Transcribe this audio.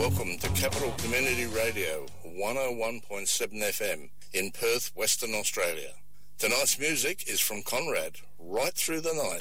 Welcome to Capital Community Radio 101.7 FM in Perth, Western Australia. Tonight's music is from Conrad, Right Through the Night.